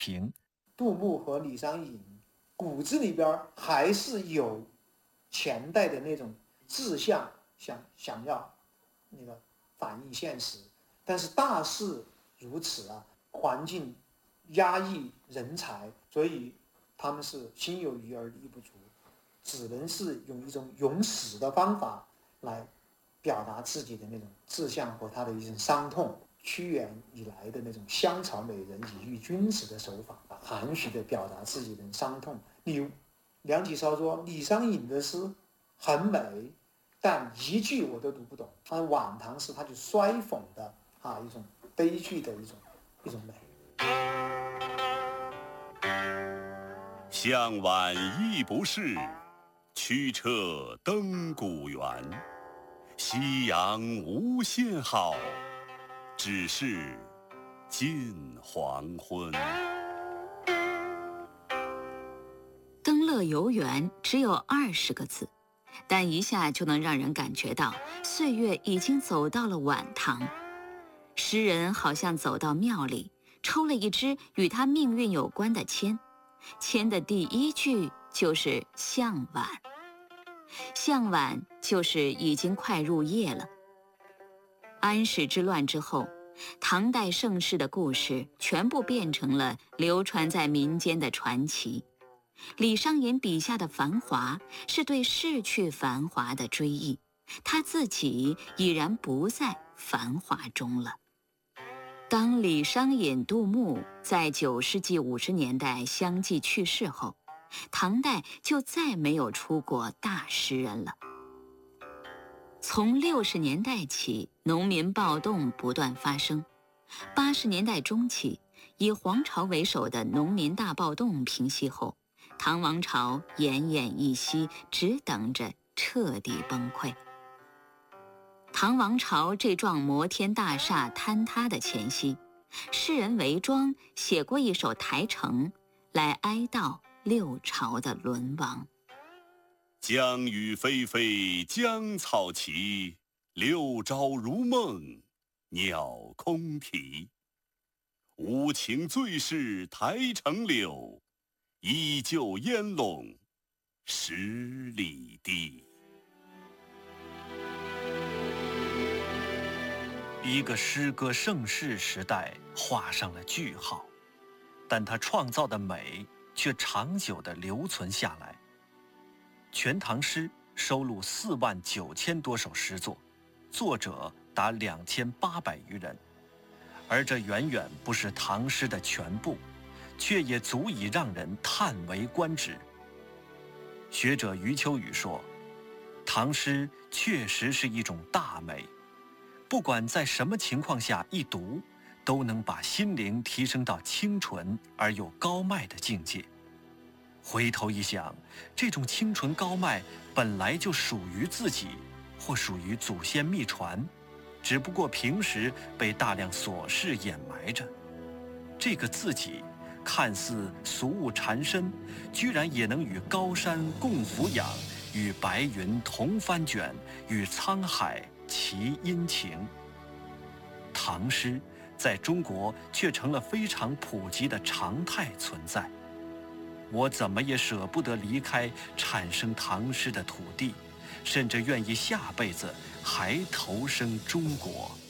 评。 杜牧和李商隐骨子里边还是有前代的那种志向，想要那个反映现实，但是大势如此啊，环境压抑人才，所以他们是心有余而力不足，只能是用一种咏史的方法来表达自己的那种志向和他的一种伤痛。屈原以来的那种香草美人以喻君子的手法，含蓄地表达自己的伤痛。梁启超说李商隐的诗很美，但一句我都读不懂。他晚唐诗他就衰讽的一种悲剧的一种美。 向晚意不适，驱车登古原。夕阳无限好，只是近黄昏。 登乐游原只有20个字，但一下就能让人感觉到岁月已经走到了晚唐。诗人好像走到庙里，抽了一支与他命运有关的签，签的第一句就是向晚。向晚就是已经快入夜了。安史之乱之后，唐代盛世的故事全部变成了流传在民间的传奇。李商隐笔下的繁华是对逝去繁华的追忆，他自己已然不在繁华中了。当李商隐、杜牧在9世纪50年代相继去世后，唐代就再没有出过大诗人了。从60年代起，农民暴动不断发生。80年代中期，以黄巢为首的农民大暴动平息后，唐王朝奄奄一息，只等着彻底崩溃。唐王朝这幢摩天大厦坍塌的前夕，诗人韦庄写过一首台城，来哀悼六朝的沦亡。 江雨霏霏江草齐，六朝如梦鸟空啼。无情最是台城柳，依旧烟笼10里地。 一个诗歌盛世时代画上了句号，但它创造的美却长久地留存下来。《全唐诗》收录4万9千多首诗作，作者达2800余人，而这远远不是唐诗的全部，却也足以让人叹为观止。学者余秋雨说，唐诗确实是一种大美，不管在什么情况下一读，都能把心灵提升到清纯而又高迈的境界。回头一想，这种清纯高迈本来就属于自己，或属于祖先秘传，只不过平时被大量琐事掩埋着。这个自己看似俗物缠身，居然也能与高山共俯仰，与白云同翻卷，与沧海齐殷勤。唐诗在中国却成了非常普及的常态存在。我怎么也舍不得离开产生唐诗的土地，甚至愿意下辈子还投生中国。